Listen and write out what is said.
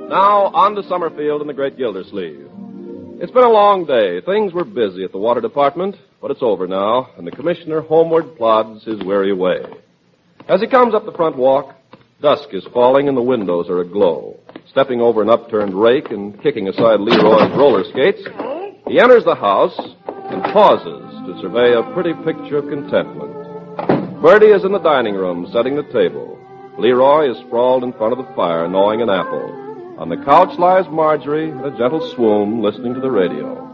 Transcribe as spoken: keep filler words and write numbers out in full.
Now, on to Summerfield and the Great Gildersleeve. It's been a long day. Things were busy at the water department, but it's over now, and the commissioner homeward plods his weary way. As he comes up the front walk, dusk is falling and the windows are aglow. Stepping over an upturned rake and kicking aside Leroy's roller skates, he enters the house and pauses to survey a pretty picture of contentment. Bertie is in the dining room setting the table. Leroy is sprawled in front of the fire gnawing an apple. On the couch lies Marjorie in a gentle swoon listening to the radio.